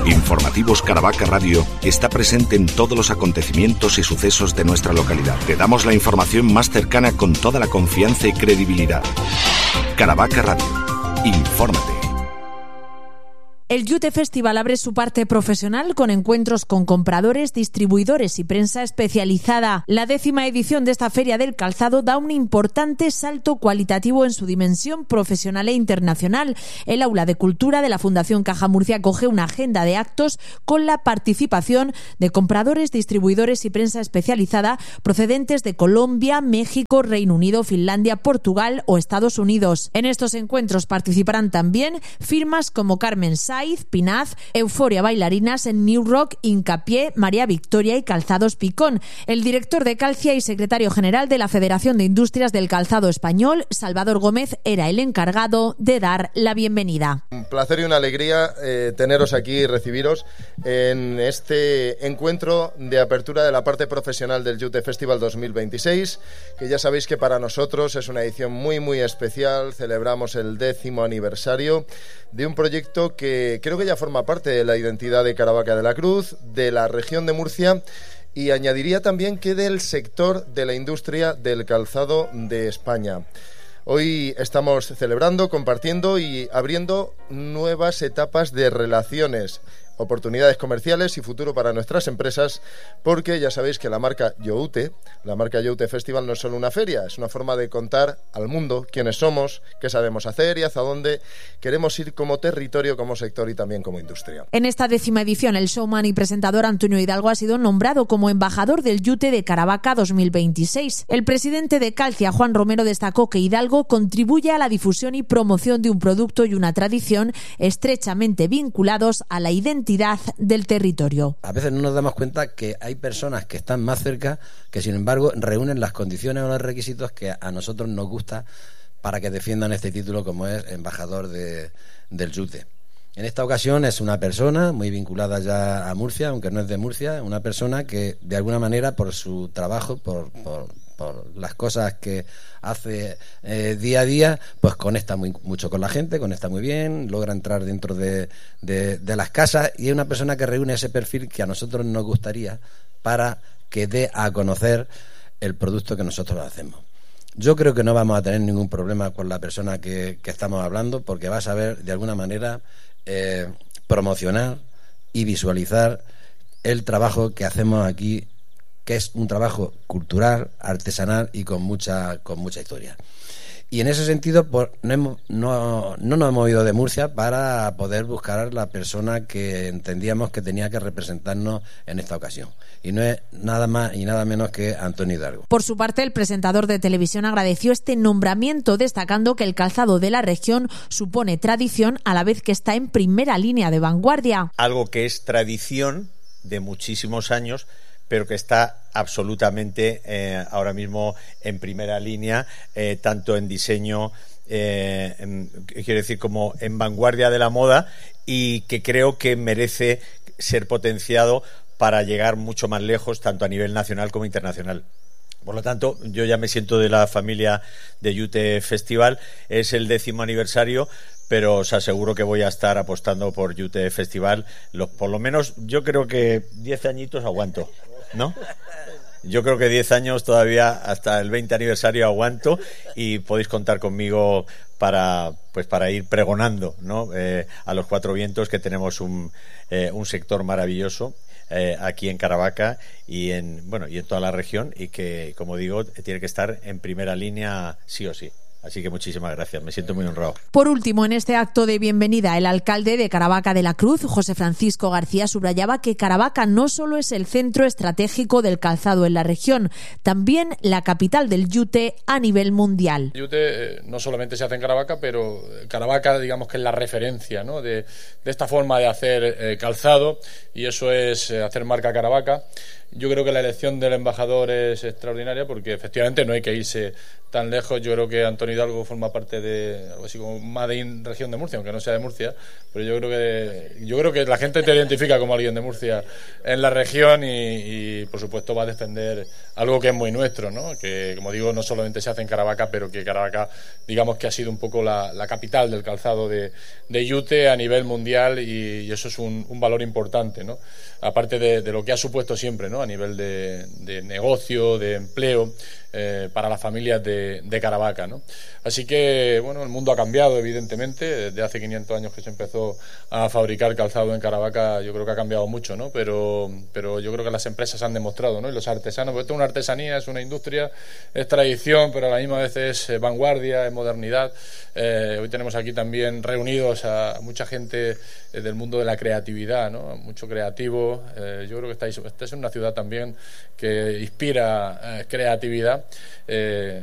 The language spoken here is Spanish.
Informativos Caravaca Radio está presente en todos los acontecimientos y sucesos de nuestra localidad. Te damos la información más cercana con toda la confianza y credibilidad. Caravaca Radio. Infórmate. El Yute Festival abre su parte profesional con encuentros con compradores, distribuidores y prensa especializada. La 10ª edición de esta Feria del Calzado da un importante salto cualitativo en su dimensión profesional e internacional. El Aula de Cultura de la Fundación Caja Murcia acoge una agenda de actos con la participación de compradores, distribuidores y prensa especializada procedentes de Colombia, México, Reino Unido, Finlandia, Portugal o Estados Unidos. En estos encuentros participarán también firmas como Carmen Saiz, Pinaz, Euforia Bailarinas, New Rock, Hincapié, María Victoria y Calzados Picón. El director de Calcia y secretario general de la Federación de Industrias del Calzado Español, Salvador Gómez, era el encargado de dar la bienvenida. Un placer y una alegría teneros aquí y recibiros en este encuentro de apertura de la parte profesional del Yute Festival 2026, que ya sabéis que para nosotros es una edición muy especial. Celebramos el 10º aniversario de un proyecto que creo que ya forma parte de la identidad de Caravaca de la Cruz, de la región de Murcia, y añadiría también que del sector de la industria del calzado de España. Hoy estamos celebrando, compartiendo y abriendo nuevas etapas de relaciones, oportunidades comerciales y futuro para nuestras empresas, porque ya sabéis que la marca Youte Festival no es solo una feria, es una forma de contar al mundo quiénes somos, qué sabemos hacer y hacia dónde queremos ir como territorio, como sector y también como industria. En esta 10ª edición, el showman y presentador Antonio Hidalgo ha sido nombrado como embajador del Yute de Caravaca 2026. El presidente de Calcia, Juan Romero, destacó que Hidalgo contribuye a la difusión y promoción de un producto y una tradición estrechamente vinculados a la identidad del territorio. A veces no nos damos cuenta que hay personas que están más cerca que sin embargo reúnen las condiciones o los requisitos que a nosotros nos gusta para que defiendan este título como es embajador del Yute. En esta ocasión es una persona muy vinculada ya a Murcia, aunque no es de Murcia, una persona que de alguna manera por su trabajo, por las cosas que hace día a día, pues conecta mucho con la gente, conecta muy bien, logra entrar dentro de las casas y es una persona que reúne ese perfil que a nosotros nos gustaría para que dé a conocer el producto que nosotros hacemos. Yo creo que no vamos a tener ningún problema con la persona que estamos hablando, porque va a saber de alguna manera promocionar y visualizar el trabajo que hacemos aquí, que es un trabajo cultural, artesanal y con mucha historia. Y en ese sentido pues, no nos hemos ido de Murcia para poder buscar la persona que entendíamos que tenía que representarnos en esta ocasión. Y no es nada más y nada menos que Antonio Hidalgo. Por su parte, el presentador de televisión agradeció este nombramiento, destacando que el calzado de la región supone tradición a la vez que está en primera línea de vanguardia. Algo que es tradición de muchísimos años, pero que está absolutamente ahora mismo en primera línea, tanto en diseño, quiero decir, como en vanguardia de la moda, y que creo que merece ser potenciado para llegar mucho más lejos, tanto a nivel nacional como internacional. Por lo tanto, yo ya me siento de la familia de Yute Festival. Es el 10º aniversario, pero os aseguro que voy a estar apostando por Yute Festival. Por lo menos, yo creo que 10 añitos aguanto, ¿no? Yo creo que 10 años todavía, hasta el 20 aniversario aguanto, y podéis contar conmigo para ir pregonando, ¿no? A los cuatro vientos que tenemos un sector maravilloso aquí en Caravaca y en toda la región, y que, como digo, tiene que estar en primera línea sí o sí. Así que muchísimas gracias, me siento muy honrado. Por último, en este acto de bienvenida, el alcalde de Caravaca de la Cruz, José Francisco García, subrayaba que Caravaca no solo es el centro estratégico del calzado en la región, también la capital del Yute a nivel mundial. Yute no solamente se hace en Caravaca, pero Caravaca, digamos que es la referencia, ¿no?, de esta forma de hacer calzado, y eso es hacer marca Caravaca. yo creo que la elección del embajador es extraordinaria porque efectivamente no hay que irse tan lejos. Yo creo que Antonio Hidalgo forma parte de algo así como Made in región de Murcia, aunque no sea de Murcia, pero yo creo que la gente te identifica como alguien de Murcia en la región y por supuesto va a defender algo que es muy nuestro, ¿no? Que, como digo, no solamente se hace en Caravaca, pero que Caravaca, digamos que ha sido un poco la capital del calzado de yute a nivel mundial y eso es un valor importante, ¿no? Aparte de lo que ha supuesto siempre, ¿no? A nivel de negocio, de empleo, para las familias de Caravaca, ¿no? Así que, bueno, el mundo ha cambiado, evidentemente. Desde hace 500 años que se empezó a fabricar calzado en Caravaca, yo creo que ha cambiado mucho, ¿no? Pero yo creo que las empresas han demostrado, ¿no? Y los artesanos, porque esto es una artesanía, es una industria, es tradición, pero a la misma vez es vanguardia, es modernidad. Hoy tenemos aquí también reunidos a mucha gente del mundo de la creatividad, ¿no? Mucho creativo. Yo creo que esta es una ciudad también que inspira creatividad.